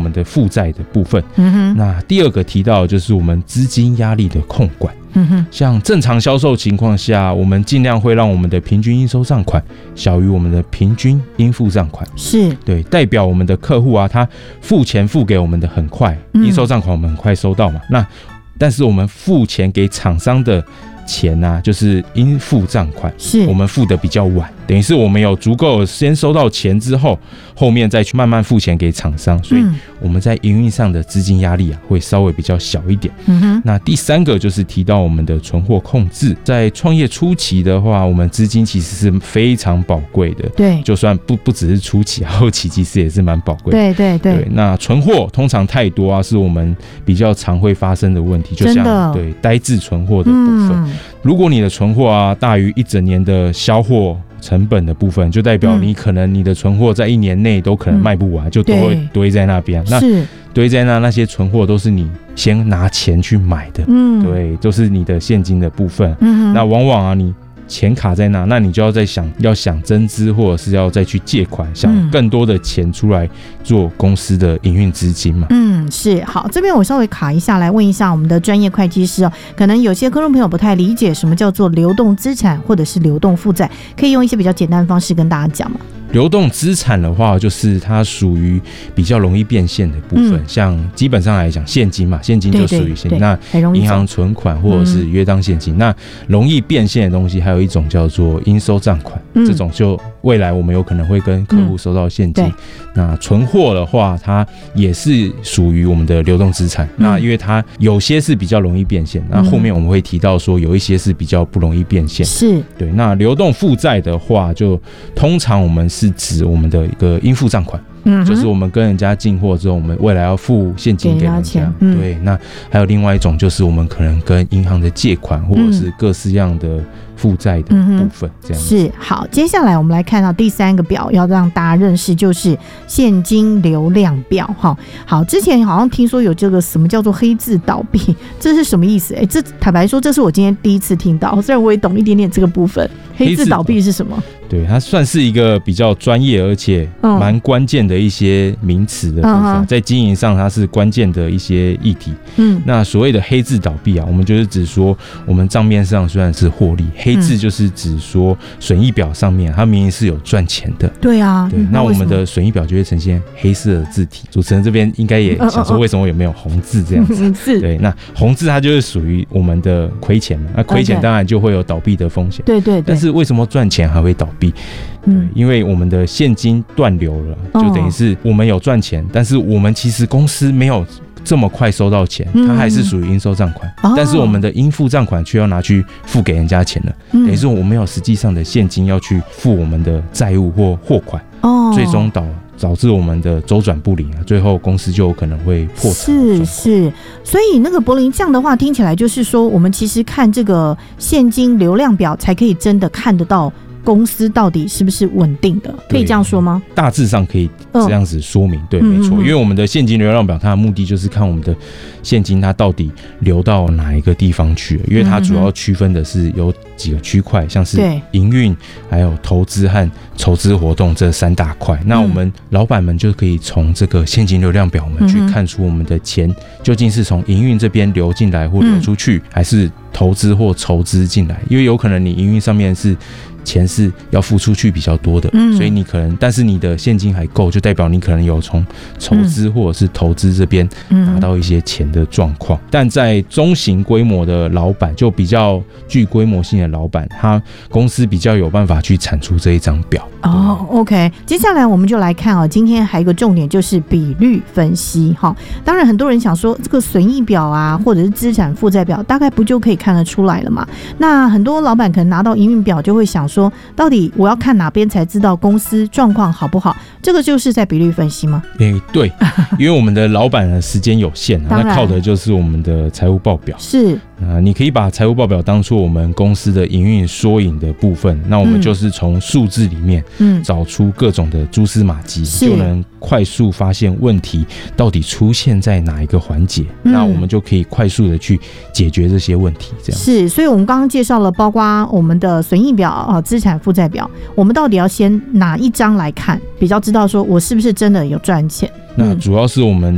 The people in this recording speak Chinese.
们的负债的部分。那第二个提到的就是我们资金压力的控管。像正常销售情况下，我们尽量会让我们的平均应收账款小于我们的平均应付账款。是，对，代表我们的客户啊，他付钱付给我们的很快，应收账款我们很快收到嘛。那但是我们付钱给厂商的钱啊，就是应付账款，是我们付的比较晚，等于是我们有足够先收到钱之后，后面再去慢慢付钱给厂商，所以我们在营运上的资金压力啊会稍微比较小一点。那第三个就是提到我们的存货控制，在创业初期的话，我们资金其实是非常宝贵的，对，就算不只是初期，后期其实也是蛮宝贵的。对，那存货通常太多啊，是我们比较常会发生的问题，就像对呆滞存货的部分。如果你的存货啊大于一整年的销货成本的部分，就代表你可能你的存货在1年内都可能卖不完，就都会堆在那边。那堆在那些存货都是你先拿钱去买的，对，都是你的现金的部分。那往往啊你钱卡在那你就要想增资，或者是要再去借款，想更多的钱出来做公司的营运资金嘛。是。好，这边我稍微卡一下，来问一下我们的专业会计师哦，可能有些观众朋友不太理解什么叫做流动资产或者是流动负债，可以用一些比较简单的方式跟大家讲吗？流动资产的话，就是它属于比较容易变现的部分，像基本上来讲现金嘛，现金就属于现金。那银行存款或者是约当现金，那容易变现的东西还有一种叫做应收账款，这种就未来我们有可能会跟客户收到现金。那存货的话，它也是属于我们的流动资产。那因为它有些是比较容易变现，那后面我们会提到说有一些是比较不容易变现。是，对。那流动负债的话，就通常我们是指我们的一个应付账款，就是我们跟人家进货之后，我们未来要付现金给人家。对，那还有另外一种就是我们可能跟银行的借款或者是各式样的负债的部分，这样子。是。好，接下来我们来看到第三个表，要让大家认识就是现金流量表。好，之前好像听说有这个什么叫做黑字倒闭，这是什么意思？这坦白说，这是我今天第一次听到，虽然我也懂一点点这个部分。黑字倒闭是什么？对，它算是一个比较专业而且蛮关键的一些名词的部分，在经营上它是关键的一些议题。那所谓的黑字倒闭啊，我们就是指说我们账面上虽然是获利，黑字就是指说损益表上面它明明是有赚钱的。对啊，对，那我们的损益表就会呈现黑色的字体。主持人这边应该也想说为什么有没有红字这样子？对，那红字它就是属于我们的亏钱嘛，那亏钱当然就会有倒闭的风险。对，但是为什么赚钱还会倒闭？因为我们的现金断流了，就等于是我们有赚钱，但是我们其实公司没有这么快收到钱，它还是属于应收账款，但是我们的应付账款却要拿去付给人家钱了，等于是我们有实际上的现金要去付我们的债务或货款，最终导致我们的周转不灵，最后公司就有可能会破产。是，所以那个柏霖这样的话听起来就是说，我们其实看这个现金流量表才可以真的看得到公司到底是不是稳定的，可以这样说吗？大致上可以这样子说明，对，没错。因为我们的现金流量表，它的目的就是看我们的现金它到底流到哪一个地方去了，因为它主要区分的是有几个区块，像是营运、还有投资和筹资活动这3大块。那我们老板们就可以从这个现金流量表，我们去看出我们的钱究竟是从营运这边流进来或流出去，还是投资或筹资进来。因为有可能你营运上面是钱是要付出去比较多的，所以你可能，但是你的现金还够，就代表你可能有从筹资或者是投资这边拿到一些钱的状况。但在中型规模的老板，就比较具规模性的老板，他公司比较有办法去产出这一张表。OK， 接下来我们就来看今天还有一个重点就是比率分析。当然很多人想说这个损益表啊，或者是资产负债表，大概不就可以看得出来了嘛？那很多老板可能拿到营运表就会想说，到底我要看哪边才知道公司状况好不好？这个就是在比率分析吗？对，因为我们的老板的时间有限，那靠的就是我们的财务报表。是，你可以把财务报表当作我们公司的营运缩影的部分，那我们就是从数字里面找出各种的蛛丝马迹，就能快速发现问题到底出现在哪一个环节，那我们就可以快速的去解决这些问题。这样是，所以我们刚刚介绍了包括我们的损益表、资产负债表，我们到底要先哪一张来看，比较知道说我是不是真的有赚钱？那主要是我们